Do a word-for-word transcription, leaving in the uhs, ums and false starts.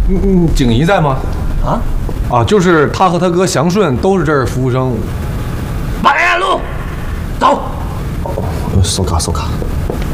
嗯嗯，景怡在吗？ 啊？ 啊，就是他和他哥祥顺都是这儿服务生。 马连路，走。 搜卡搜卡。